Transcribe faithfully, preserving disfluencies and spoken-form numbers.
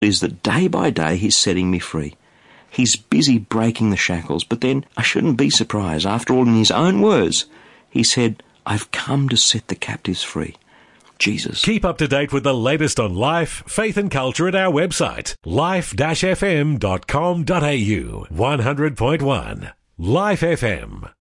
is that day by day he's setting me free. He's busy breaking the shackles, but then I shouldn't be surprised. After all, in his own words, he said, I've come to set the captives free. Jesus. Keep up to date with the latest on life, faith and culture at our website, life dash f m dot com dot a u. one hundred point one Life F M.